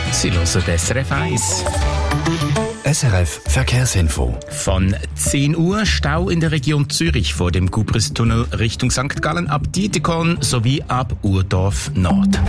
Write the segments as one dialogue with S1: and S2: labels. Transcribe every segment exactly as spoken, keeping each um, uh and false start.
S1: Sie hören S R F eins.
S2: S R F Verkehrsinfo.
S1: Von zehn Uhr Stau in der Region Zürich vor dem Gubristunnel Richtung Sankt Gallen ab Dietikon sowie ab Urdorf Nord.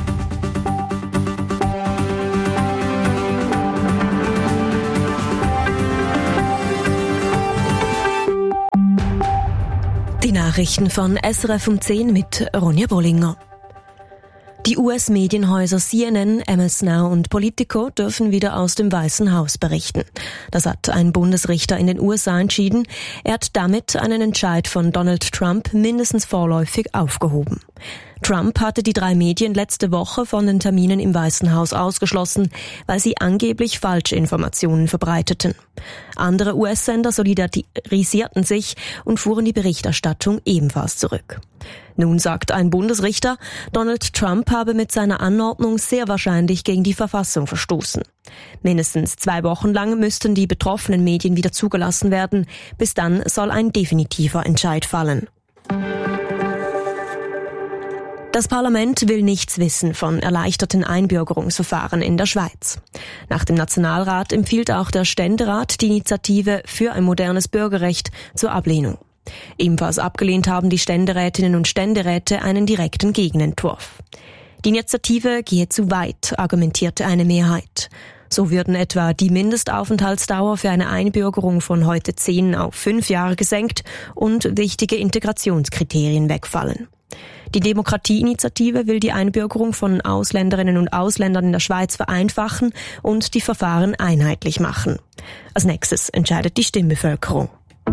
S3: Die Nachrichten von S R F um zehn mit Ronja Bollinger. Die U S-Medienhäuser C N N, M S Now und Politico dürfen wieder aus dem Weißen Haus berichten. Das hat ein Bundesrichter in den U S A entschieden. Er hat damit einen Entscheid von Donald Trump mindestens vorläufig aufgehoben. Trump hatte die drei Medien letzte Woche von den Terminen im Weißen Haus ausgeschlossen, weil sie angeblich falsche Informationen verbreiteten. Andere U S-Sender solidarisierten sich und fuhren die Berichterstattung ebenfalls zurück. Nun sagt ein Bundesrichter, Donald Trump habe mit seiner Anordnung sehr wahrscheinlich gegen die Verfassung verstoßen. Mindestens zwei Wochen lang müssten die betroffenen Medien wieder zugelassen werden. Bis dann soll ein definitiver Entscheid fallen. Das Parlament will nichts wissen von erleichterten Einbürgerungsverfahren in der Schweiz. Nach dem Nationalrat empfiehlt auch der Ständerat die Initiative für ein modernes Bürgerrecht zur Ablehnung. Ebenfalls abgelehnt haben die Ständerätinnen und Ständeräte einen direkten Gegenentwurf. Die Initiative gehe zu weit, argumentierte eine Mehrheit. So würden etwa die Mindestaufenthaltsdauer für eine Einbürgerung von heute zehn auf fünf Jahre gesenkt und wichtige Integrationskriterien wegfallen. Die Demokratieinitiative will die Einbürgerung von Ausländerinnen und Ausländern in der Schweiz vereinfachen und die Verfahren einheitlich machen. Als nächstes entscheidet die Stimmbevölkerung.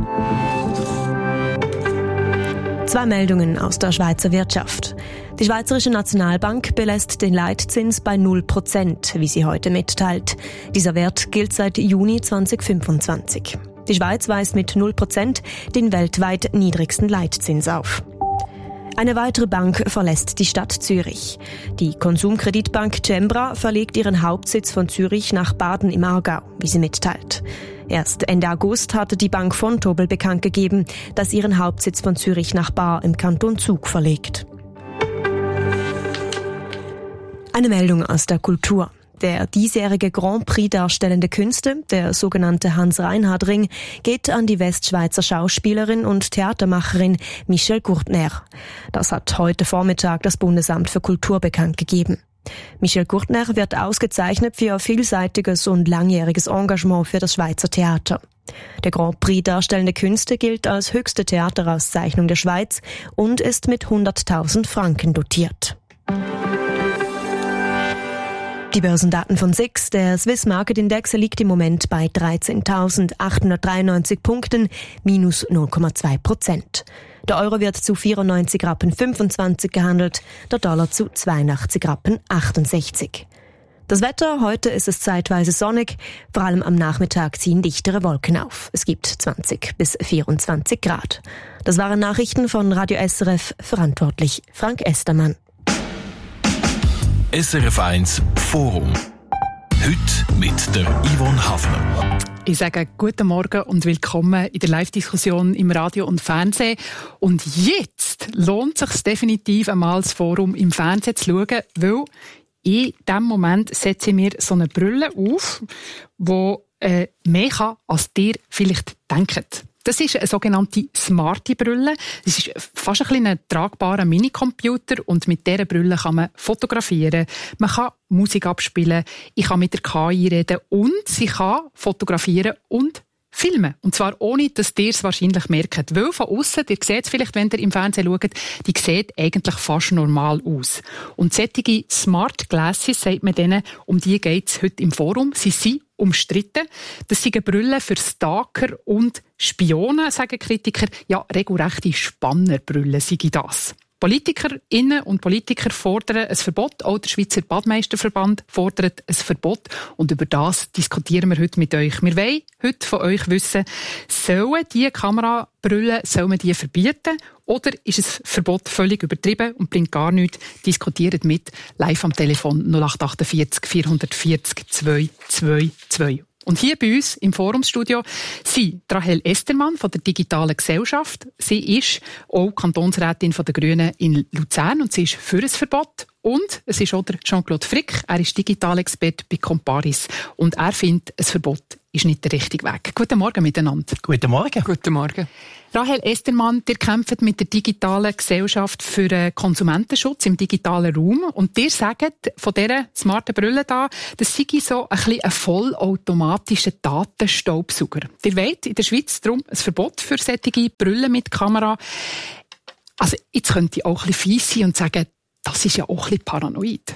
S3: Zwei Meldungen aus der Schweizer Wirtschaft. Die Schweizerische Nationalbank belässt den Leitzins bei null Prozent, wie sie heute mitteilt. Dieser Wert gilt seit Juni zweitausendfünfundzwanzig. Die Schweiz weist mit null Prozent den weltweit niedrigsten Leitzins auf. Eine weitere Bank verlässt die Stadt Zürich. Die Konsumkreditbank Cembra verlegt ihren Hauptsitz von Zürich nach Baden im Aargau, wie sie mitteilt. Erst Ende August hatte die Bank Vontobel bekannt gegeben, dass ihren Hauptsitz von Zürich nach Baar im Kanton Zug verlegt. Eine Meldung aus der Kultur. Der diesjährige Grand Prix darstellende Künste, der sogenannte Hans-Reinhard-Ring, geht an die Westschweizer Schauspielerin und Theatermacherin Michelle Gurtner. Das hat heute Vormittag das Bundesamt für Kultur bekannt gegeben. Michelle Gurtner wird ausgezeichnet für ihr vielseitiges und langjähriges Engagement für das Schweizer Theater. Der Grand Prix darstellende Künste gilt als höchste Theaterauszeichnung der Schweiz und ist mit hunderttausend Franken dotiert. Die Börsendaten von S I X, der Swiss Market Index, liegt im Moment bei dreizehntausendachthundertdreiundneunzig Punkten, minus null Komma zwei Prozent. Der Euro wird zu vierundneunzig Rappen fünfundzwanzig gehandelt, der Dollar zu zweiundachtzig Rappen achtundsechzig. Das Wetter, heute ist es zeitweise sonnig, vor allem am Nachmittag ziehen dichtere Wolken auf. Es gibt zwanzig bis vierundzwanzig Grad. Das waren Nachrichten von Radio S R F, verantwortlich Frank Estermann.
S2: S R F eins Forum. Heute mit der Yvonne Hafner.
S4: Ich sage guten Morgen und willkommen in der Live-Diskussion im Radio und Fernsehen. Und jetzt lohnt es sich definitiv einmal, das Forum im Fernsehen zu schauen, weil in diesem Moment setze ich mir so eine Brille auf, die äh, mehr kann, als ihr vielleicht denkt. Das ist eine sogenannte smarte Brille. Das ist fast ein bisschen ein tragbarer Minicomputer und mit dieser Brille kann man fotografieren, man kann Musik abspielen, ich kann mit der K I reden und sie kann fotografieren und filmen. Und zwar ohne, dass ihr es wahrscheinlich merkt. Weil von aussen, ihr seht es vielleicht, wenn ihr im Fernsehen schaut, die sieht eigentlich fast normal aus. Und solche Smart Glasses, sagt man denen, um die geht es heute im Forum. Sie sind umstritten. Das sind Brillen für Stalker und Spione, sagen Kritiker. Ja, regelrechte Spannerbrüllen sei das. Politikerinnen und Politiker fordern ein Verbot. Auch der Schweizer Badmeisterverband fordert ein Verbot. Und über das diskutieren wir heute mit euch. Wir wollen heute von euch wissen, sollen diese Kamerabrüllen, soll man die verbieten? Oder ist ein Verbot völlig übertrieben und bringt gar nichts? Diskutiert mit live am Telefon null acht achtundvierzig vierhundertvierzig zweihundertzweiundzwanzig. Und hier bei uns im Forumsstudio sind Rahel Estermann von der Digitalen Gesellschaft. Sie ist auch Kantonsrätin von der Grünen in Luzern und sie ist für ein Verbot. Und es ist auch der Jean-Claude Frick, er ist Digitalexperte bei Comparis. Und er findet, ein Verbot ist nicht der richtige Weg. Guten Morgen miteinander.
S5: Guten Morgen.
S4: Guten Morgen. Rahel Estermann, ihr kämpft mit der digitalen Gesellschaft für den Konsumentenschutz im digitalen Raum. Und ihr sagt von dieser smarten Brille da, das sei so ein bisschen ein vollautomatischer Datenstaubsauger. Ihr wollt in der Schweiz darum ein Verbot für solche Brillen mit Kamera. Also jetzt könnte ich auch ein bisschen fies sein und sagen, das ist ja auch ein bisschen paranoid.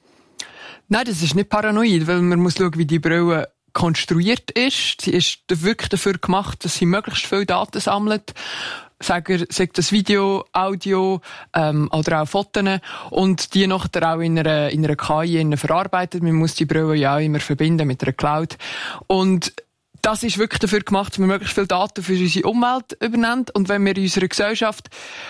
S6: Nein, das ist nicht paranoid, weil man muss schauen, wie die Brille konstruiert ist. Sie ist wirklich dafür gemacht, dass sie möglichst viele Daten sammelt. Sagen, sagt das Video, Audio ähm, oder auch Fotos und die nachher auch in einer, in einer K I verarbeitet. Man muss die Brille ja auch immer verbinden mit einer Cloud. Und das ist wirklich dafür gemacht, dass man möglichst viele Daten für unsere Umwelt übernimmt. Und wenn wir in unserer Gesellschaft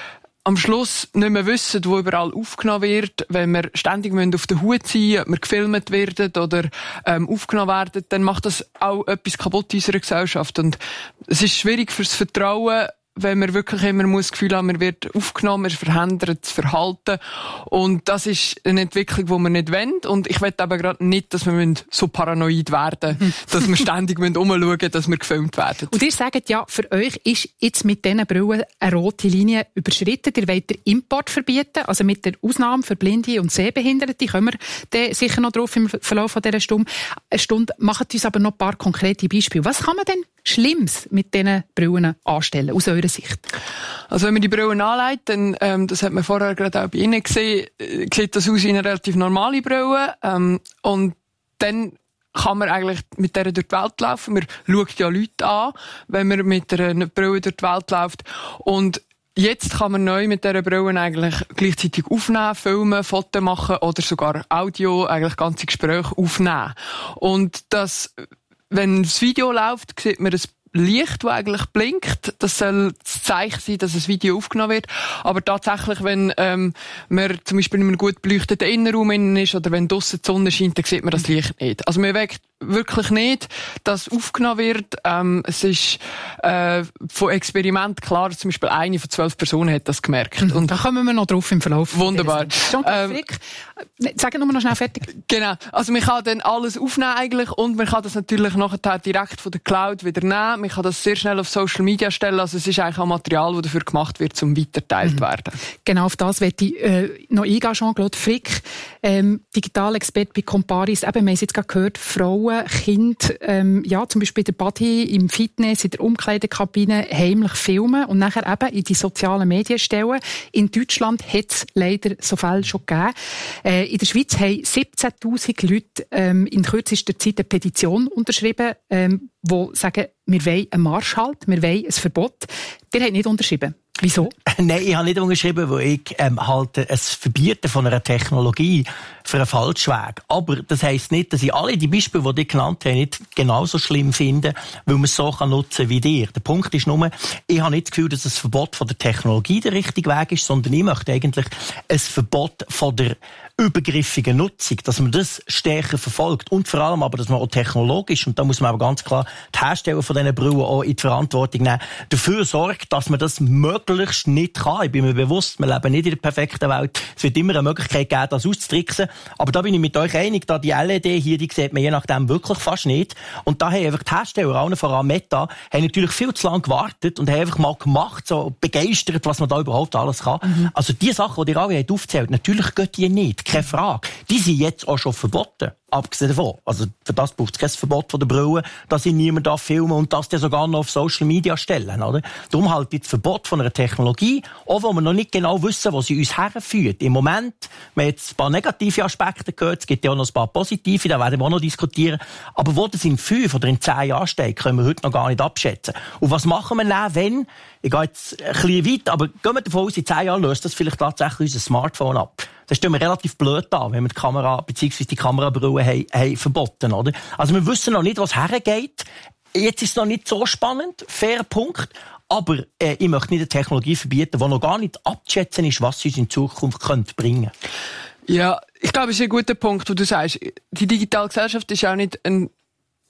S6: am Schluss nicht mehr wissen, wo überall aufgenommen wird, wenn wir ständig auf der Hut sein müssen, ob wir gefilmt werden oder ähm, aufgenommen werden, dann macht das auch etwas kaputt in unserer Gesellschaft. Und es ist schwierig fürs Vertrauen, wenn man wirklich immer das Gefühl haben, man wird aufgenommen, man verändert das Verhalten. Und das ist eine Entwicklung, die wir nicht wollen. Und ich will aber gerade nicht, dass wir so paranoid werden müssen, dass wir ständig umschauen müssen, dass wir gefilmt werden.
S4: Und ihr sagt ja, für euch ist jetzt mit diesen Brillen eine rote Linie überschritten. Ihr wollt den Import verbieten, also mit der Ausnahme für Blinde und Sehbehinderte. Kommen wir dann sicher noch drauf im Verlauf dieser Stunde. Eine Stunde. Macht uns aber noch ein paar konkrete Beispiele. Was kann man denn Schlimmes mit diesen Brillen anstellen, aus eurer Sicht?
S6: Also wenn man die Brillen anlegt, dann, ähm, das hat man vorher gerade auch bei Ihnen gesehen, äh, sieht das aus wie eine relativ normale Brille. Ähm, und dann kann man eigentlich mit der durch die Welt laufen. Man schaut ja Leute an, wenn man mit einer Brille durch die Welt läuft. Und jetzt kann man neu mit dieser Brille eigentlich gleichzeitig aufnehmen, filmen, Fotos machen oder sogar Audio, eigentlich ganze Gespräche aufnehmen. Und das, wenn das Video läuft, sieht man das Licht, das eigentlich blinkt. Das soll das Zeichen sein, dass ein Video aufgenommen wird. Aber tatsächlich, wenn ähm, man zum Beispiel in einem gut beleuchteten Innenraum innen ist oder wenn draussen die Sonne scheint, dann sieht man das Licht nicht. Also man weckt wirklich nicht, dass aufgenommen wird. Ähm, es ist äh, von Experiment klar, dass zum Beispiel eine von zwölf Personen hat das gemerkt.
S4: Mhm. Und da kommen wir noch drauf im Verlauf.
S6: Wunderbar.
S4: Jean-Claude Frick, sag noch mal noch schnell fertig.
S6: Genau. Also man kann dann alles aufnehmen eigentlich und man kann das natürlich nachher direkt von der Cloud wieder nehmen. Man kann das sehr schnell auf Social Media stellen. Also es ist eigentlich auch Material, das dafür gemacht wird, um weitergeteilt mhm. werden.
S4: Genau, auf das möchte ich äh, noch eingehen, Jean-Claude Frick, ähm, Digitalexperte bei Comparis. Eben, wir haben es jetzt gerade gehört, Frauen, Kinder, ähm, ja, zum Beispiel der Body im Fitness, in der Umkleidekabine heimlich filmen und nachher eben in die sozialen Medien stellen. In Deutschland hat es leider so Fälle schon gegeben. Äh, in der Schweiz haben siebzehntausend Leute ähm, in kürzester Zeit eine Petition unterschrieben, ähm, die sagen, wir wollen einen Marschhalt, wir wollen ein Verbot. Ihr habt nicht unterschrieben. Wieso?
S5: Nein, ich habe nicht unterschrieben, weil ich ähm, halte ein Verbieten von einer Technologie für einen Falschweg. Aber das heisst nicht, dass ich alle die Beispiele, die ich genannt habe, nicht genauso schlimm finde, weil man es so nutzen kann wie dir. Der Punkt ist nur, ich habe nicht das Gefühl, dass das Verbot von der Technologie der richtige Weg ist, sondern ich möchte eigentlich ein Verbot von der übergriffigen Nutzung, dass man das stärker verfolgt und vor allem aber, dass man auch technologisch, und da muss man aber ganz klar die Hersteller von diesen Brillen auch in die Verantwortung nehmen, dafür sorgt, dass man das möglichst nicht kann. Ich bin mir bewusst, wir leben nicht in der perfekten Welt. Es wird immer eine Möglichkeit geben, das auszutricksen. Aber da bin ich mit euch einig, da die L E D hier, die sieht man je nachdem wirklich fast nicht. Und da haben einfach die Hersteller, allen voran Meta, haben natürlich viel zu lange gewartet und haben einfach mal gemacht, so begeistert, was man da überhaupt alles kann. Mhm. Also die Sachen, die ihr alle aufzählt, natürlich geht die nicht. Keine Frage. Die sind jetzt auch schon verboten. Abgesehen davon. Also, für das braucht es kein Verbot von der Brille, dass ich niemand da filmen und das sogar noch auf Social Media stellen, oder? Darum halt das Verbot von einer Technologie, auch wo wir noch nicht genau wissen, wo sie uns herführt. Im Moment, wir haben jetzt ein paar negative Aspekte gehört, es gibt ja auch noch ein paar positive, da werden wir auch noch diskutieren. Aber wo das in fünf oder in zehn Jahren steht, können wir heute noch gar nicht abschätzen. Und was machen wir dann, wenn, ich gehe jetzt ein bisschen weit, aber gehen wir davon aus, in zehn Jahren löst das vielleicht tatsächlich unser Smartphone ab. Das stellen wir relativ blöd an, wenn wir die Kamera, beziehungsweise die Kamerabrille haben, haben verboten, oder? Also wir wissen noch nicht, was hergeht. Jetzt ist es noch nicht so spannend, fairer Punkt. Aber äh, ich möchte nicht eine Technologie verbieten, die noch gar nicht abzuschätzen ist, was sie uns in Zukunft könnte bringen.
S6: Ja, ich glaube, es ist ein guter Punkt, wo du sagst, die digitale Gesellschaft ist auch nicht ein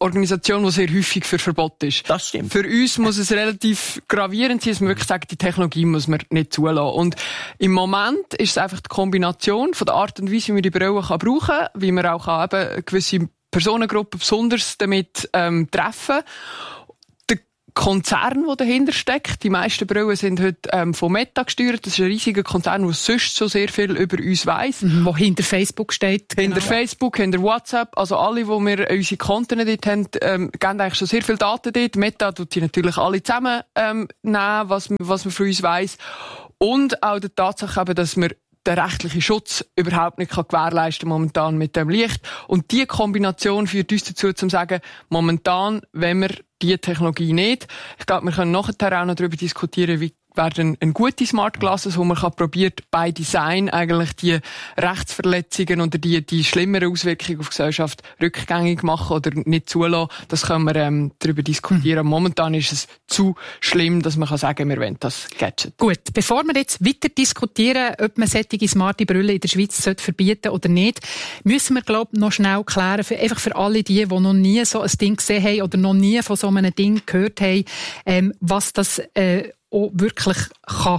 S6: Organisation, die sehr häufig für Verbot ist.
S5: Das stimmt.
S6: Für uns muss es relativ gravierend sein, dass man wirklich sagt, die Technologie muss man nicht zulassen. Und im Moment ist es einfach die Kombination von der Art und Weise, wie man die Brille kann brauchen kann, wie man auch kann eben gewisse Personengruppen besonders damit ähm, treffen. Konzern, der dahinter steckt. Die meisten Brillen sind heute ähm, von Meta gesteuert. Das ist ein riesiger Konzern, der sonst so sehr viel über uns weiss.
S4: Mhm, wo hinter Facebook steht.
S6: Hinter
S4: genau.
S6: Facebook, hinter WhatsApp. Also alle, wo wir unsere Konten dort haben, ähm, geben eigentlich schon sehr viele Daten dort. Meta tut die natürlich alle zusammen ähm, nehmen, was, was man von uns weiss. Und auch die Tatsache eben, dass wir den rechtlichen Schutz überhaupt nicht kann gewährleisten momentan mit dem Licht. Und diese Kombination führt uns dazu, zu sagen, momentan, wenn wir diese Technologie nicht. Ich glaube, wir können nachher auch noch darüber diskutieren, wie werden eine gute Smart Glasses, wo man kann probiert, bei Design eigentlich die Rechtsverletzungen oder die, die schlimmeren Auswirkungen auf die Gesellschaft rückgängig machen oder nicht zulassen. Das können wir ähm, darüber diskutieren. Momentan ist es zu schlimm, dass man kann sagen, wir wollen das Gadget.
S4: Gut, bevor wir jetzt weiter diskutieren, ob man solche smarte Brille in der Schweiz verbieten sollte oder nicht, müssen wir, glaube ich, noch schnell klären, für, einfach für alle die, die noch nie so ein Ding gesehen haben oder noch nie von so einem Ding gehört haben, ähm, was das äh, auch wirklich kann.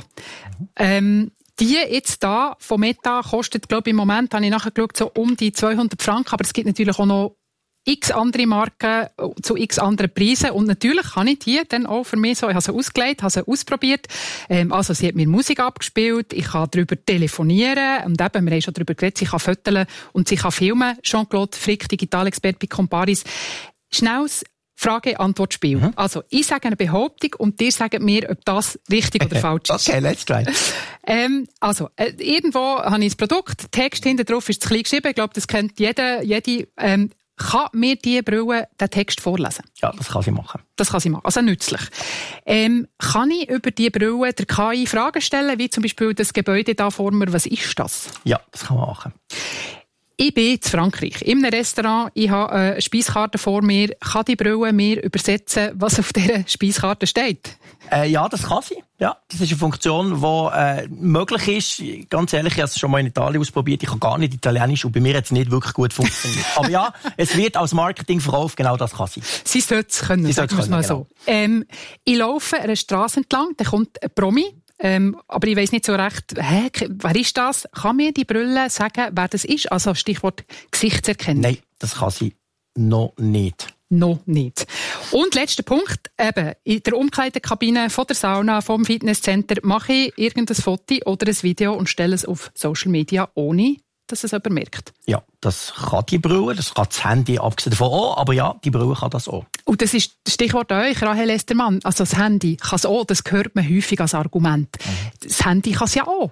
S4: Ähm, die jetzt da von Meta kostet, glaube ich, im Moment, habe ich nachher geschaut, so um die zweihundert Franken, aber es gibt natürlich auch noch x andere Marken zu x anderen Preisen. Und natürlich habe ich die dann auch für mich so, ich habe sie ausgelegt, habe sie ausprobiert. Ähm, also sie hat mir Musik abgespielt, ich kann darüber telefonieren und eben, wir haben schon darüber geredet, sie kann fotografieren und sie kann filmen. Jean-Claude Frick, Digitalexperte bei Comparis. Schnelles Frage-Antwort-Spiel. Mhm. Also, ich sage eine Behauptung und ihr sagt mir, ob das richtig oder falsch ist.
S5: Okay, let's try.
S4: Ähm, also, äh, irgendwo habe ich das Produkt, Text hinten drauf ist zu klein geschrieben, ich glaube, das kennt jeder, jede, ähm, kann mir diese Brille den Text vorlesen?
S5: Ja, das kann sie machen.
S4: Das kann sie machen, also nützlich. Ähm, kann ich über diese Brille der K I Fragen stellen, wie zum Beispiel das Gebäude da vor mir, was ist das?
S5: Ja, das kann man machen.
S4: Ich bin in Frankreich, in einem Restaurant, ich habe eine Speiskarte vor mir. Kann die Brille mir übersetzen, was auf dieser Speiskarte steht?
S5: Äh, ja, das kann sie. Ja, das ist eine Funktion, die äh, möglich ist. Ganz ehrlich, ich habe es schon mal in Italien ausprobiert. Ich kann gar nicht Italienisch und bei mir hat es nicht wirklich gut funktioniert. Aber ja, es wird als Marketingfrau genau das kann sie.
S4: Sie sollte es können,
S5: sie
S4: sagen wir es mal
S5: genau.
S4: so. Ähm, ich laufe eine Straße entlang, da kommt ein Promi. Ähm, aber ich weiss nicht so recht, hä, wer ist das? Kann mir die Brille sagen, wer das ist? Also Stichwort Gesichtserkennung.
S5: Nein, das kann sie noch nicht.
S4: Noch nicht. Und letzter Punkt, eben, in der Umkleidekabine von der Sauna, vom Fitnesscenter, mache ich irgendein Foto oder ein Video und stelle es auf Social Media, ohne dass es jemand merkt.
S5: Ja, das kann die Brille, das kann das Handy, abgesehen davon auch, aber ja, die Brille kann das auch.
S4: Und das ist das Stichwort an euch, Rahel Estermann. Also das Handy kann es auch, das hört man häufig als Argument. Mhm. Das Handy kann es ja auch.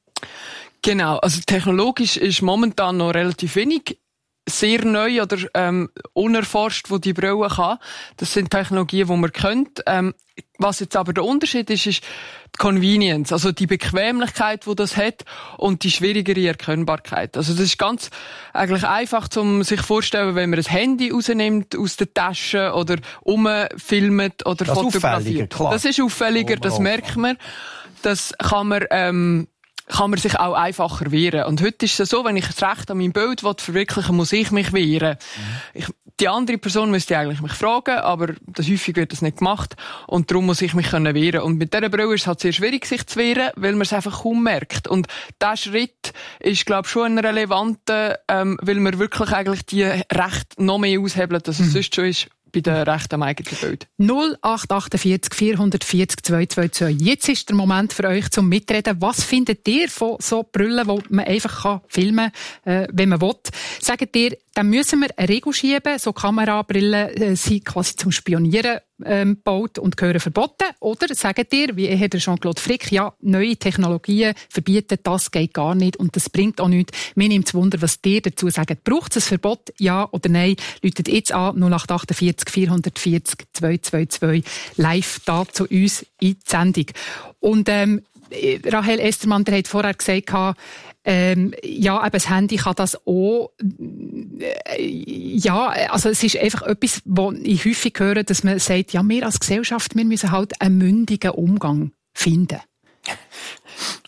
S6: Genau, also technologisch ist momentan noch relativ wenig sehr neu oder ähm, unerforscht, wo die Brille kann. Das sind Technologien, die man kennt. Ähm, was jetzt aber der Unterschied ist, ist die Convenience, also die Bequemlichkeit, die das hat und die schwierigere Erkennbarkeit. Also das ist ganz eigentlich einfach, um sich vorzustellen, wenn man ein Handy rausnimmt aus der Tasche oder umfilmt oder
S5: das
S6: fotografiert.
S5: Klar.
S6: Das ist auffälliger, das merkt man. Das kann man ähm, kann man sich auch einfacher wehren. Und heute ist es so, wenn ich das Recht an meinem Bild verwirklichen will, muss ich mich wehren. Mhm. Ich, die andere Person müsste eigentlich mich fragen, aber das häufig wird das nicht gemacht. Und darum muss ich mich können wehren. Und mit dieser Brille ist es halt sehr schwierig, sich zu wehren, weil man es einfach kaum merkt. Und dieser Schritt ist, glaube ich, schon ein relevanter, ähm, weil man wirklich eigentlich die Rechte noch mehr aushebelt, als es mhm. sonst schon ist. Bei den Rechten am eigenen Bild.
S4: null acht acht vier vier vier vier zwei zwei zwei. Jetzt ist der Moment für euch zum Mitreden. Was findet ihr von so Brillen, die man einfach filmen kann, äh, wenn man will? Sagt ihr, dann müssen wir eine Regel schieben, so Kamerabrillen äh, sind quasi zum Spionieren ähm, gebaut und gehören verboten? Oder sagt ihr, wie Herr Jean-Claude Frick, ja, neue Technologien verbieten, das geht gar nicht und das bringt auch nichts. Mir nimmt es Wunder, was ihr dazu sagt. Braucht es ein Verbot, ja oder nein? Läutet jetzt an null acht acht vier vier vier zwei zwei zwei live da zu uns in die Sendung. Und ähm, Rahel Estermann, der hat vorher gesagt, ähm, ja, eben das Handy kann das auch. Äh, ja, also es ist einfach etwas, wo ich häufig höre, dass man sagt, ja, wir als Gesellschaft, wir müssen halt einen mündigen Umgang finden.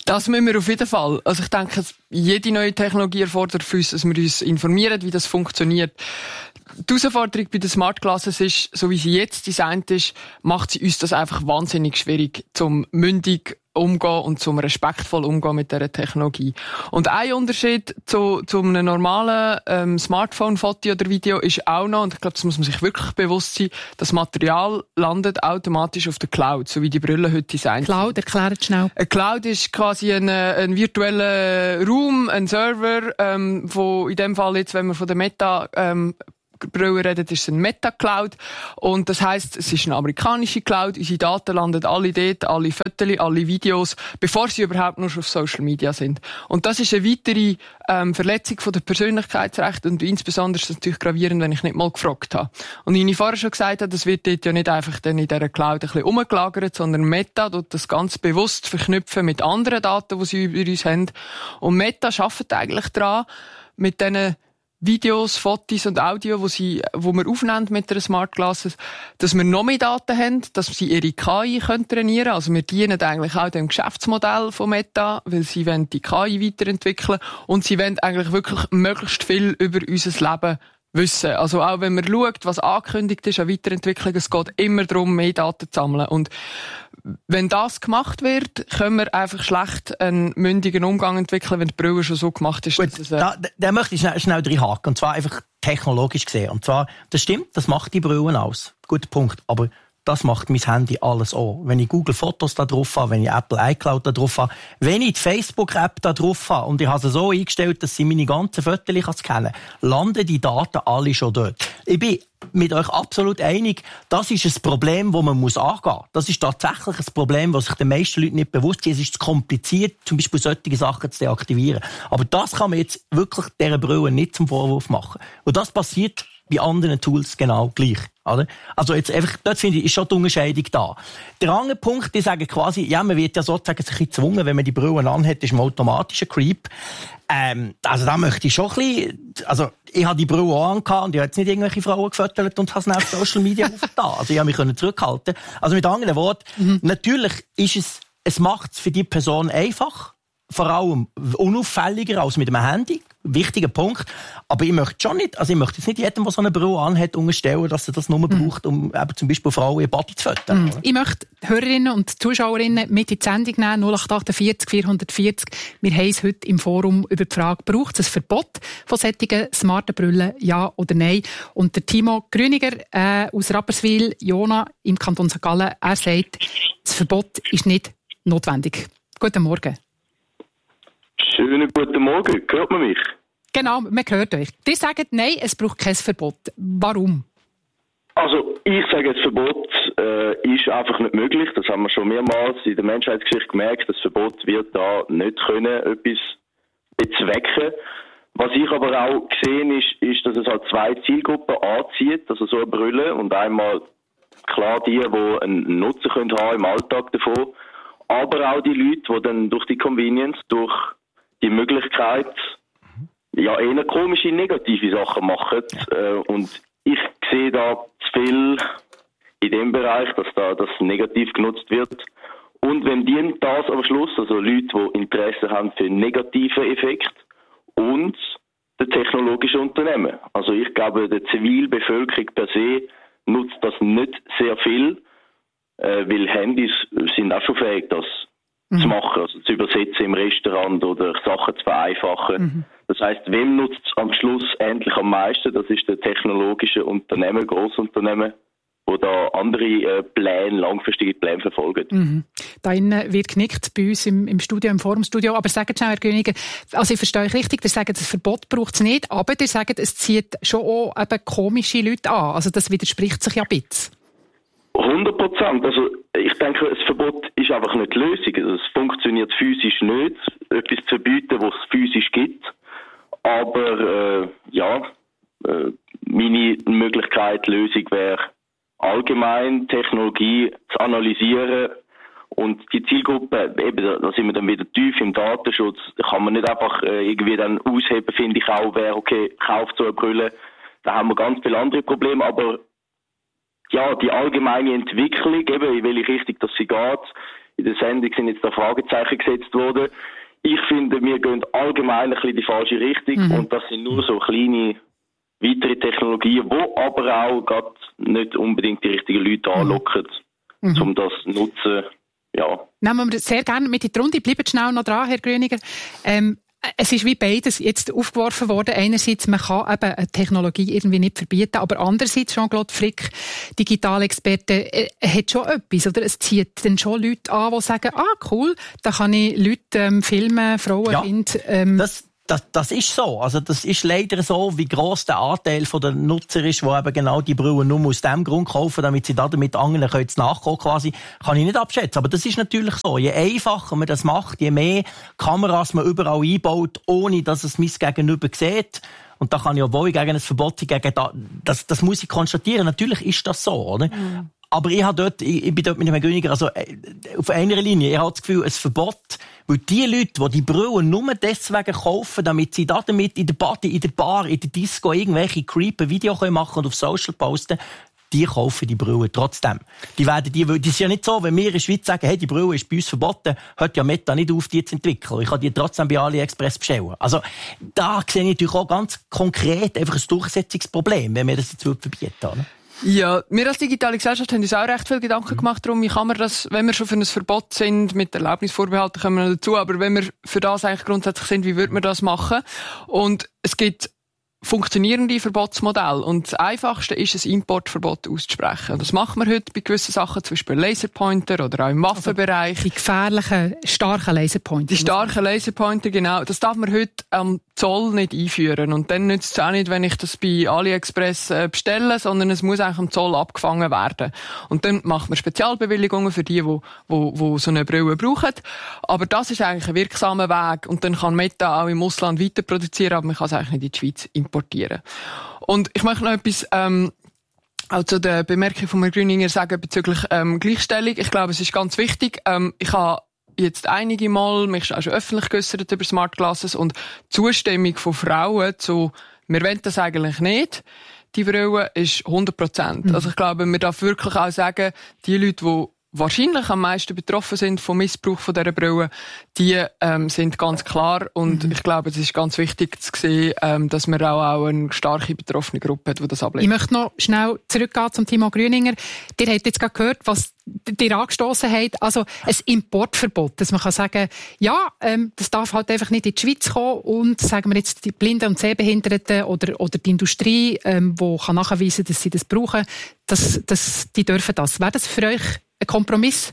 S6: Das müssen wir auf jeden Fall. Also ich denke, jede neue Technologie erfordert für uns, dass wir uns informieren, wie das funktioniert. Die Herausforderung bei den Smart Glasses ist, so wie sie jetzt designt ist, macht sie uns das einfach wahnsinnig schwierig, zum mündig umgehen und zum respektvoll umgehen mit dieser Technologie. Und ein Unterschied zu, zu einem normalen ähm, Smartphone-Foto oder Video ist auch noch, und ich glaube, das muss man sich wirklich bewusst sein, das Material landet automatisch auf der Cloud, so wie die Brille heute designt sind.
S4: Cloud, erklärt schnell.
S6: Eine Cloud ist quasi ein, ein virtueller Raum, ein Server, ähm, wo in dem Fall jetzt, wenn wir von der Meta ähm, Brille redet, ist es ein Meta-Cloud. Und das heisst, es ist eine amerikanische Cloud. Unsere Daten landen alle dort, alle Fotos, alle Videos, bevor sie überhaupt noch auf Social Media sind. Und das ist eine weitere ähm, Verletzung von der Persönlichkeitsrechte und insbesondere ist das natürlich gravierend, wenn ich nicht mal gefragt habe. Und wie ich vorher schon gesagt habe, das wird dort ja nicht einfach dann in dieser Cloud ein bisschen umgelagert, sondern Meta tut das ganz bewusst verknüpfen mit anderen Daten, die sie über uns haben. Und Meta arbeitet eigentlich daran, mit diesen Videos, Fotos und Audio, wo sie, wo wir aufnehmen mit den Smart Glasses, dass wir noch mehr Daten haben, dass sie ihre K I können trainieren können. Also wir dienen eigentlich auch dem Geschäftsmodell von Meta, weil sie wollen die K I weiterentwickeln und sie wollen eigentlich wirklich möglichst viel über unser Leben wissen. Also auch wenn man schaut, was angekündigt ist an Weiterentwicklung, es geht immer darum, mehr Daten zu sammeln. Und wenn das gemacht wird, können wir einfach schlecht einen mündigen Umgang entwickeln, wenn die Brille schon so gemacht ist.
S5: Gut,
S6: dass es, äh
S5: da, da möchte ich schnell, schnell reinhaken. Und zwar einfach technologisch gesehen. Und zwar, das stimmt, das macht die Brillen aus. Guter Punkt. Aber das macht mein Handy alles auch. Wenn ich Google Fotos da drauf habe, wenn ich Apple iCloud da drauf habe, wenn ich die Facebook-App da drauf habe und ich habe sie so eingestellt, dass sie meine ganzen Fotos scannen kann, landen die Daten alle schon dort. Ich bin mit euch absolut einig, das ist ein Problem, das man muss angehen muss. Das ist tatsächlich ein Problem, das sich den meisten Leuten nicht bewusst sind. Es ist zu kompliziert, zum Beispiel solche Sachen zu deaktivieren. Aber das kann man jetzt wirklich dieser Brille nicht zum Vorwurf machen. Und das passiert bei anderen Tools genau gleich. Oder? Also jetzt einfach, dort finde ich, ist schon die Unterscheidung da. Der andere Punkt, die sagen quasi, ja, man wird ja sozusagen sich gezwungen, wenn man die Brillen anhat, ist man automatisch ein Creep. Ähm, also da möchte ich schon ein bisschen, also ich habe die Brille auch angehabt und ich habe jetzt nicht irgendwelche Frauen gefüttert und habe es auf Social Media aufgetan. Also ich habe mich zurückhalten. Also mit anderen Worten, mhm. natürlich ist es, es macht es für die Person einfach, vor allem unauffälliger als mit einem Handy. Wichtiger Punkt. Aber ich möchte schon nicht, also ich möchte jetzt nicht jedem, der so eine Brille anhat, unterstellen, dass er das nur mhm. braucht, um eben zum Beispiel Frauen ihr Body zu füttern.
S4: Mhm. Ich möchte Hörerinnen und Zuschauerinnen mit in die Sendung nehmen, null acht achtundvierzig vierhundertvierzig. Wir haben es heute im Forum über die Frage, braucht es ein Verbot von solchen smarten Brillen, ja oder nein? Und der Timo Grüniger äh, aus Rapperswil, Jona im Kanton Sankt Gallen, er sagt, das Verbot ist nicht notwendig. Guten Morgen.
S7: Schönen guten Morgen. Hört man mich?
S4: Genau, man hört euch. Die sagen, nein, es braucht kein Verbot. Warum?
S7: Also, ich sage, das Verbot äh, ist einfach nicht möglich. Das haben wir schon mehrmals in der Menschheitsgeschichte gemerkt. Das Verbot wird da nicht können, etwas bezwecken. Was ich aber auch gesehen ist, ist, dass es halt zwei Zielgruppen anzieht. Also so eine Brille und einmal klar die, die einen Nutzen können haben im Alltag davon. Aber auch die Leute, die dann durch die Convenience, durch die Möglichkeit, ja, eher komische, negative Sachen machen. Äh, und ich sehe da zu viel in dem Bereich, dass da das negativ genutzt wird. Und wenn dient das am Schluss, also Leute, die Interesse haben für einen negativen Effekt und der technologische Unternehmen. Also ich glaube, der Zivilbevölkerung per se nutzt das nicht sehr viel, äh, weil Handys sind auch schon fähig, das mhm. zu machen, also zu übersetzen im Restaurant oder Sachen zu vereinfachen. Mhm. Das heisst, wem nutzt es am Schluss endlich am meisten? Das ist der technologische Unternehmen, Grossunternehmen, die da andere äh, Pläne, langfristige Pläne verfolgen.
S4: Mhm. Da innen wird genickt bei uns im, im Studio, im Forumstudio. Aber sagt schon, Herr Grüniger, also ich verstehe euch richtig, ihr sagt, das Verbot braucht es nicht, aber ihr sagt, es zieht schon auch eben komische Leute an. Also das widerspricht sich ja ein bisschen.
S7: hundert Prozent. Also ich denke, das Verbot ist einfach nicht die Lösung. Also, es funktioniert physisch nicht, etwas zu verbieten, was es physisch gibt. Aber äh, ja, äh, meine Möglichkeit, Lösung wäre allgemein Technologie zu analysieren und die Zielgruppe, eben, da sind wir dann wieder tief im Datenschutz, kann man nicht einfach äh, irgendwie dann ausheben, finde ich auch, wer, okay, kauft so eine Brille, da haben wir ganz viele andere Probleme, aber ja, die allgemeine Entwicklung, eben, in welche Richtung das sie geht, in der Sendung sind jetzt da Fragezeichen gesetzt worden. Ich finde, wir gehen allgemein ein bisschen in die falsche Richtung mhm. und das sind nur so kleine weitere Technologien, die aber auch gerade nicht unbedingt die richtigen Leute anlocken, mhm. um das zu nutzen. Ja.
S4: Nehmen wir sehr gerne mit in die Runde. Bleibt schnell noch dran, Herr Grüniger. Ähm, es ist wie beides jetzt aufgeworfen worden. Einerseits, man kann eben eine Technologie irgendwie nicht verbieten, aber andererseits, Jean-Claude Frick, Digitalexperte, äh, hat schon etwas, oder? Es zieht dann schon Leute an, die sagen, ah, cool, da kann ich Leute ähm, filmen, Frauen,
S5: ja,
S4: Kinder. Ähm,
S5: das Das, das ist so. Also, das ist leider so, wie gross der Anteil der Nutzer ist, die eben genau die Brille nur aus dem Grund kaufen, damit sie damit anderen können nachkommen quasi, kann ich nicht abschätzen. Aber das ist natürlich so. Je einfacher man das macht, je mehr Kameras man überall einbaut, ohne dass es mein Gegenüber sieht. Und da kann ich, obwohl ich gegen ein Verbot gegen da, das, das muss ich konstatieren. Natürlich ist das so, oder? Mhm. Aber ich, habe dort, ich, ich bin dort mit dem Herrn Grüniger, also auf einer Linie. Ich habe das Gefühl, ein Verbot, weil die Leute, die die Brillen nur deswegen kaufen, damit sie da damit in der Party, in der Bar, in der Disco irgendwelche creepy Videos machen und auf Social posten, die kaufen die Brillen trotzdem. Die werden die, das ist ja nicht so, wenn wir in der Schweiz sagen, hey, die Brille ist bei uns verboten, hört ja Meta nicht auf, die zu entwickeln. Ich kann die trotzdem bei AliExpress bestellen. Also, da sehe ich natürlich auch ganz konkret einfach ein Durchsetzungsproblem, wenn wir das jetzt verbieten, oder?
S6: Ja, wir als digitale Gesellschaft haben uns auch recht viel Gedanken gemacht darum, wie kann man das, wenn wir schon für ein Verbot sind, mit Erlaubnisvorbehalten kommen wir noch dazu, aber wenn wir für das eigentlich grundsätzlich sind, wie würde man das machen? Und es gibt funktionierende Verbotsmodelle. Und das Einfachste ist, ein Importverbot auszusprechen. Und das machen wir heute bei gewissen Sachen, zum Beispiel Laserpointer oder auch im Waffenbereich.
S4: Also die gefährlichen, starken Laserpointer.
S6: Die starken Laserpointer, genau. Das darf man heute am Zoll nicht einführen. Und dann nützt es auch nicht, wenn ich das bei AliExpress äh, bestelle, sondern es muss eigentlich am Zoll abgefangen werden. Und dann macht man Spezialbewilligungen für die, die, die, die so eine Brille brauchen. Aber das ist eigentlich ein wirksamer Weg. Und dann kann Meta auch im Ausland weiter produzieren, aber man kann es eigentlich nicht in die Schweiz importieren. Und ich möchte noch etwas ähm, auch zu der Bemerkung von Herrn Grüninger sagen bezüglich ähm, Gleichstellung. Ich glaube, es ist ganz wichtig. Ähm, ich habe jetzt einige Mal mich auch schon öffentlich geäussert über Smart Glasses und Zustimmung von Frauen zu, wir wollen das eigentlich nicht, die Brille ist hundert Prozent. Mhm. Also ich glaube, man darf wirklich auch sagen, die Leute, die wahrscheinlich am meisten betroffen sind vom Missbrauch von dieser Brille, die ähm, sind ganz klar. Und mhm. ich glaube, es ist ganz wichtig zu sehen, ähm, dass man auch, auch eine starke betroffene Gruppe hat, die das ablehnt.
S4: Ich möchte noch schnell zurückgehen zum Timo Grüninger. Ihr habt jetzt gerade gehört, was ihr angestoßen habt. Also ein Importverbot, dass man kann sagen, ja, ähm, das darf halt einfach nicht in die Schweiz kommen und sagen wir jetzt die Blinden und Sehbehinderten oder, oder die Industrie, ähm, die kann nachweisen, dass sie das brauchen, dass, dass die dürfen das. Wäre das für euch ein Kompromiss?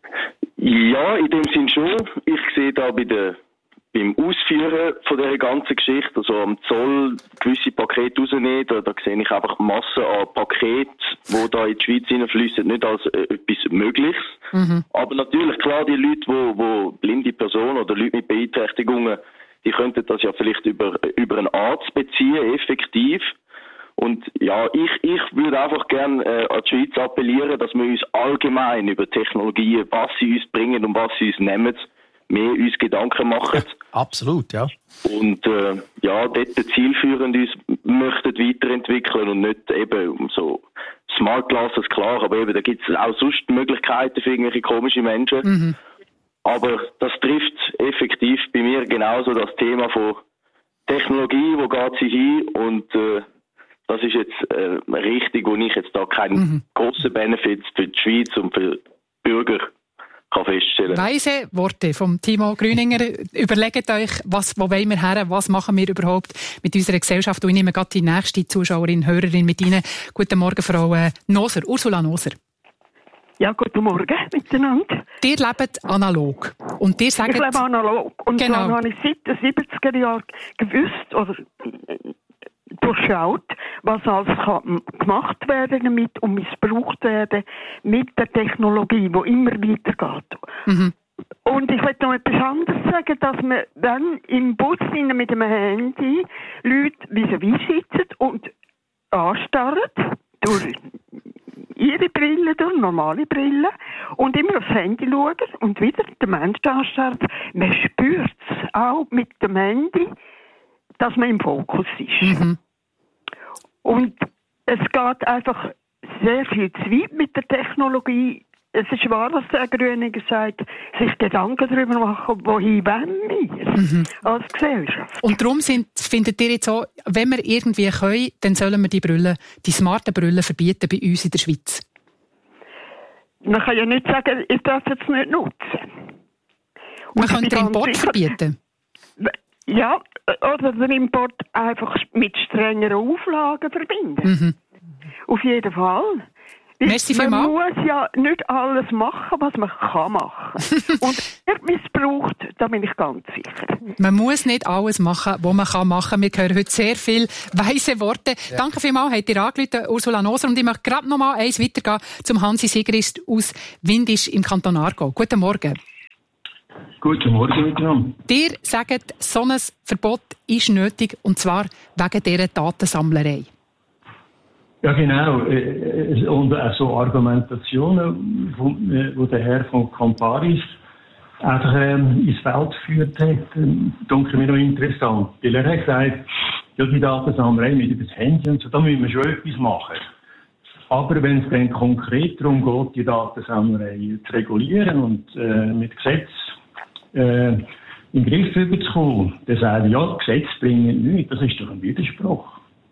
S7: Ja, in dem Sinn schon. Ich sehe da bei der, beim Ausführen von dieser ganzen Geschichte, also am Zoll gewisse Pakete rausnehmen, da, da sehe ich einfach Massen an Paketen, die da in die Schweiz hineinfließen, nicht als äh, etwas Mögliches. Mhm. Aber natürlich, klar, die Leute, die, die blinde Personen oder Leute mit Beeinträchtigungen, die könnten das ja vielleicht über, über einen Arzt beziehen, effektiv. Und ja, ich, ich würde einfach gerne äh, an die Schweiz appellieren, dass wir uns allgemein über Technologien, was sie uns bringen und was sie uns nehmen, mehr uns Gedanken machen.
S5: Absolut, ja.
S7: Und äh, ja, dort zielführend uns möchten weiterentwickeln und nicht eben um so Smart Glasses, klar, aber eben, da gibt es auch sonst Möglichkeiten für irgendwelche komischen Menschen. Mhm. Aber das trifft effektiv bei mir genauso das Thema von Technologie, wo geht sie hin und äh, das ist jetzt äh, richtig, wo ich jetzt da keinen mhm. grossen Benefit für die Schweiz und für die Bürger kann feststellen.
S4: Weise Worte vom Timo Grüninger. Überlegt euch, was, wo wollen wir her, was machen wir überhaupt mit unserer Gesellschaft. Und ich nehme gerade die nächste Zuschauerin, Hörerin mit Ihnen. Guten Morgen, Frau Noser, Ursula Noser.
S8: Ja, guten Morgen miteinander.
S4: Ihr lebt analog. Und ihr sagt,
S8: ich lebe analog. Und
S4: genau.
S8: dann habe ich seit den siebziger Jahren gewusst, oder durchschaut, was alles kann gemacht werden damit und missbraucht werden mit der Technologie, die immer weitergeht. Mhm. Und ich möchte noch etwas anderes sagen, dass man dann im Bus mit dem Handy Leute vis-à-vis sitzen und anstarren durch ihre Brille, durch normale Brille und immer aufs Handy schauen und wieder den Mensch anstarren. Man spürt es auch mit dem Handy, dass man im Fokus ist. Mhm. Und es geht einfach sehr viel zu weit mit der Technologie. es ist wahr, was der Grüne gesagt hat, sich Gedanken darüber machen, wohin wollen wir mhm. als Gesellschaft.
S4: Und darum sind, findet ihr jetzt auch, wenn wir irgendwie können, dann sollen wir die Brüllen, die smarten Brüllen verbieten bei uns in der Schweiz?
S8: Man kann ja nicht sagen, ich darf es nicht nutzen. Und
S4: man könnte den Import sicher, verbieten.
S8: Ja, oder den Import einfach mit strengeren Auflagen verbinden. Mhm. Auf jeden Fall.
S4: Merci
S8: man
S4: vielmals.
S8: muss ja nicht alles machen, was man kann machen. Und er missbraucht, da bin ich ganz sicher.
S4: Man muss nicht alles machen, was man kann machen. Wir hören heute sehr viele weise Worte. Ja. Danke vielmals, habt ihr angerufen, Ursula Noser. Und ich möchte gerade noch mal eins weitergehen zum Hansi Sigrist aus Windisch im Kanton Aargau. Guten Morgen.
S9: Guten Morgen miteinander.
S4: Ihr sagt, so ein Verbot ist nötig, und zwar wegen dieser Datensammlerei.
S9: Ja, genau. Und auch so Argumentationen, die der Herr von Camparis einfach ähm, ins Feld geführt hat, denke mir noch interessant. Weil er hat gesagt, ja, die Datensammlerei mit über das Handy und so, da müssen wir schon etwas machen. Aber wenn es dann konkret darum geht, die Datensammlerei zu regulieren und äh, mit Gesetz äh, in den Griff zu kommen, dann sagen ja, Gesetze bringen nichts. Das ist doch ein Widerspruch.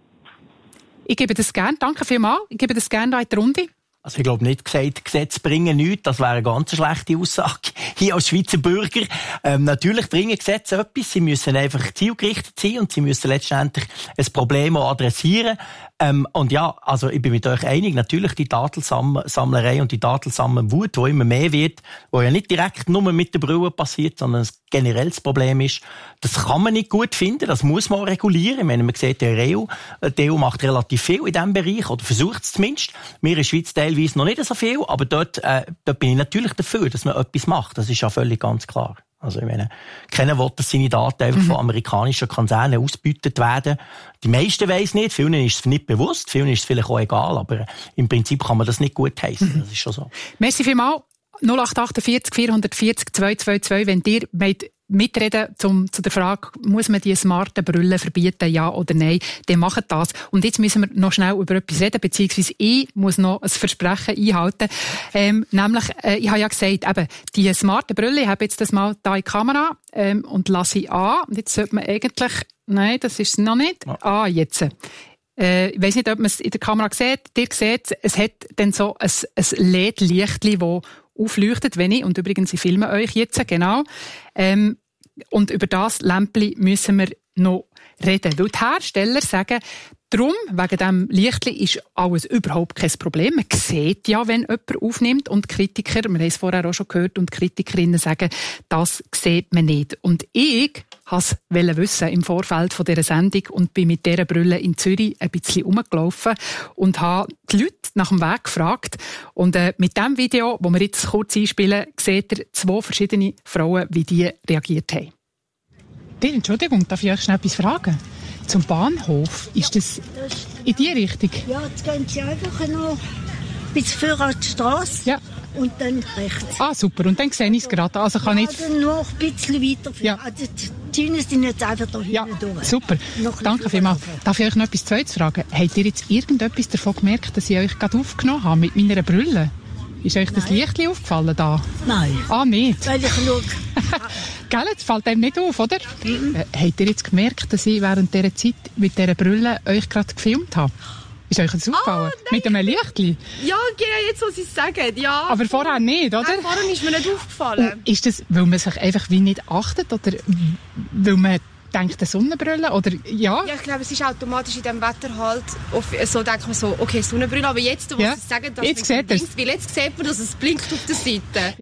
S4: Ich gebe das gerne. Danke vielmals. Ich gebe das gerne in die Runde.
S5: Also ich glaube nicht gesagt, Gesetze bringen nichts. Das wäre eine ganz schlechte Aussage. Hier als Schweizer Bürger. Ähm, natürlich bringen Gesetze etwas. Sie müssen einfach zielgerichtet sein und sie müssen letztendlich ein Problem auch adressieren. Ähm, und ja, also ich bin mit euch einig. Natürlich die Datensammlerei und die Datensammelwut, die immer mehr wird, wo ja nicht direkt nur mit der Brille passiert, sondern ein generelles Problem ist. Das kann man nicht gut finden. Das muss man auch regulieren. Ich meine, man sieht, die E U, die E U macht relativ viel in diesem Bereich oder versucht es zumindest. Wir in der Schweiz teilweise noch nicht so viel, aber dort, äh, dort bin ich natürlich dafür, dass man etwas macht. Das ist ja völlig ganz klar. Also, ich meine, keiner will, dass seine Daten einfach mhm. von amerikanischen Konzernen ausgebeutet werden. Die meisten weiss nicht, vielen ist es nicht bewusst, vielen ist es vielleicht auch egal, aber im Prinzip kann man das nicht gut heissen. Mhm. Das ist schon so.
S4: Merci vielmals. null acht achtundvierzig vierhundertvierzig zweihundertzweiundzwanzig, wenn ihr wollt mitreden zum, zu der Frage, muss man die smarten Brüllen verbieten, ja oder nein, dann macht das. Und jetzt müssen wir noch schnell über etwas reden, beziehungsweise ich muss noch ein Versprechen einhalten. Ähm, nämlich, äh, ich habe ja gesagt, eben, die smarten Brüllen, ich habe jetzt das mal da in die Kamera ähm, und lasse ich an. Und jetzt sollte man eigentlich, nein, das ist es noch nicht. Ja. Ah, jetzt. Äh, ich weiss nicht, ob man es in der Kamera sieht. Ihr seht, es hat dann so ein, ein L E D-Lichtchen, das aufleuchtet, wenn ich, und übrigens, ich filme euch jetzt, genau. Ähm, und über das Lämpchen müssen wir noch reden. Weil die Hersteller sagen, darum, wegen diesem Lichtchen ist alles überhaupt kein Problem. Man sieht ja, wenn jemand aufnimmt. Und Kritiker, wir haben es vorher auch schon gehört, und Kritikerinnen sagen, das sieht man nicht. Und ich wollte es wissen im Vorfeld von dieser Sendung und bin mit dieser Brille in Zürich ein bisschen rumgelaufen und habe die Leute nach dem Weg gefragt. Und äh, mit diesem Video, das wir jetzt kurz einspielen, seht ihr zwei verschiedene Frauen, wie die reagiert haben. Entschuldigung, darf ich euch schnell etwas fragen? Zum Bahnhof, ist das in die Richtung?
S10: Ja, jetzt gehen Sie einfach noch bis vor an die Strasse. Ja. Und dann rechts.
S4: Ah, super. Und dann sehe ich es gerade. Also kann
S10: ja,
S4: ich
S10: dann noch ein bisschen weiter.
S4: Ja.
S10: Also die Schienen sind jetzt einfach da hinten
S4: ja,
S10: durch.
S4: Super. Danke vielmals. Darf ich euch noch etwas Zweites fragen? Habt ihr jetzt irgendetwas davon gemerkt, dass ich euch gerade aufgenommen habe mit meiner Brille? Ist euch das Lichtchen aufgefallen da?
S10: Nein.
S4: Ah, nicht?
S10: Weil ich schaue.
S4: Gell, das fällt einem nicht auf, oder? Mhm. Äh, habt ihr jetzt gemerkt, dass ich während dieser Zeit mit dieser Brille euch gerade gefilmt habe? Ist euch das aufgefallen? Ah, mit einem Lichtchen?
S11: Ja, genau, jetzt, wo Sie es sagen, ja.
S4: Aber vorher nicht, oder?
S11: Nein, vorher ist mir nicht aufgefallen.
S4: Und ist das, weil man sich einfach wie nicht achtet, oder weil man denkt, eine Sonnenbrille, oder ja?
S11: Ja, ich glaube, es ist automatisch in diesem Wetter halt, so denkt man so, okay, Sonnenbrille, aber jetzt, wo ja. Sie sagen, dass
S4: jetzt
S11: es blinkt, weil jetzt sieht man, dass es blinkt auf der Seite.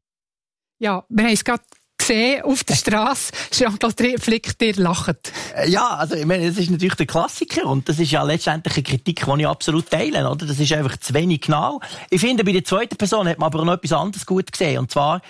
S11: Ja, wir haben es gerade gesehen auf der Straße. Jean-Claude Flick, ihr lacht.
S5: Ja, also ich meine, das ist natürlich der Klassiker und das ist ja letztendlich eine Kritik, die ich absolut teile, oder? Das ist einfach zu wenig genau. Ich finde, bei der zweiten Person hat man aber noch etwas anderes gut gesehen, und zwar,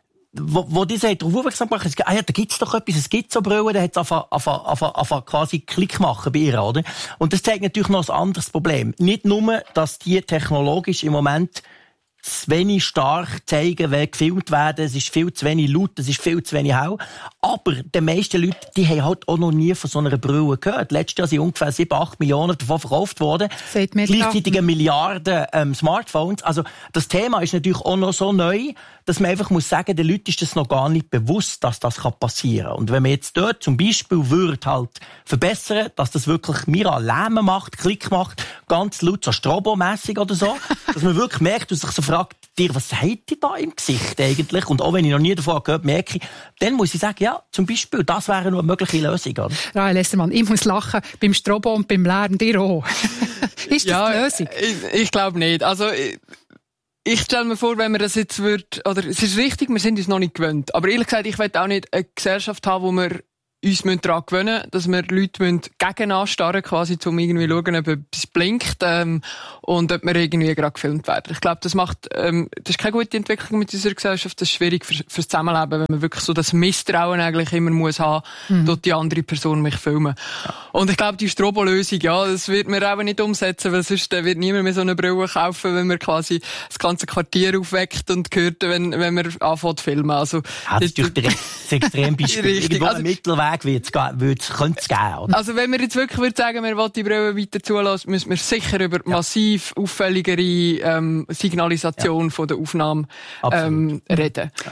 S5: wo, wo die sagt, darauf aufmerksam gemacht, ah ja, da gibt's doch etwas, es gibt so Brillen, da hat es einfach quasi Klick machen bei ihr, oder? Und das zeigt natürlich noch ein anderes Problem. Nicht nur, dass die technologisch im Moment zu wenig stark zeigen, wenn gefilmt werden. Es ist viel zu wenig laut, es ist viel zu wenig hell. Aber die meisten Leute, die haben halt auch noch nie von so einer Brille gehört. Letztes Jahr sind ungefähr sieben, acht Millionen davon verkauft worden. Gleichzeitig eine Milliarde ähm, Smartphones. Also das Thema ist natürlich auch noch so neu, dass man einfach muss sagen, den Leuten ist das noch gar nicht bewusst, dass das passieren kann. Und wenn man jetzt dort zum Beispiel würde halt verbessern, dass das wirklich Mira Lärm macht, Klick macht, ganz laut, so Strobo-mässig oder so, dass man wirklich merkt und sich so fragt, dir, was habt ihr da im Gesicht eigentlich? Und auch wenn ich noch nie davon gehört merke, dann muss ich sagen, ja, zum Beispiel, das wäre nur eine mögliche Lösung. Oder?
S11: Rahel Essermann, ich muss lachen, beim Strobo und beim Lärm, dir auch. Ist das
S6: ja,
S11: die Lösung?
S6: Ich, ich glaube nicht. Also, ich, ich stelle mir vor, wenn wir das jetzt wird, oder es ist richtig, wir sind uns noch nicht gewöhnt. Aber ehrlich gesagt, ich will auch nicht eine Gesellschaft haben, wo wir uns daran gewöhnen müssen, dass wir Leute gegen anstarren quasi, um irgendwie zu schauen, ob etwas blinkt, ähm, und ob wir irgendwie gerade gefilmt werden. Ich glaube, das macht, ähm, das ist keine gute Entwicklung mit unserer Gesellschaft, das ist schwierig für, fürs Zusammenleben, wenn man wirklich so das Misstrauen eigentlich immer muss haben, mhm. dort die andere Person mich filmen. Ja. Und ich glaube, die Strobo-Lösung, ja, das wird man auch nicht umsetzen, weil sonst wird niemand mehr so eine Brille kaufen, wenn man quasi das ganze Quartier aufweckt und hört, wenn, wenn man anfängt zu filmen. Also,
S5: ja, das, das ist natürlich das Extrembeispiel. Irgendwo also, ein Mittelweg wird es könnte es geben, oder?
S6: Also wenn wir jetzt wirklich würde sagen, wir wollen die Brille weiter zulassen, müssen wir sicher über ja. massiv auffälligere ähm, Signalisation ja. von der Aufnahme ähm, reden. Ja.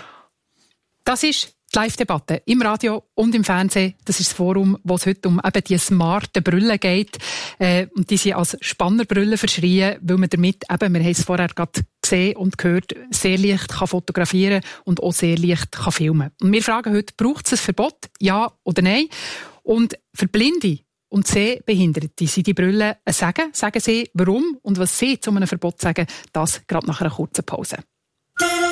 S11: Das ist die Live-Debatte im Radio und im Fernsehen. Das ist das Forum, wo es heute um eben die smarten Brillen geht. Äh, und die sind als Spannerbrillen verschrien, weil man damit eben, wir haben es vorher gerade gesehen und gehört, sehr leicht kann fotografieren und auch sehr leicht kann filmen. Und wir fragen heute, braucht es ein Verbot? Ja oder nein? Und für Blinde und Sehbehinderte sind die Brillen ein Segen. Sagen Sie, warum und was Sie zu einem Verbot sagen, das gerade nach einer kurzen Pause.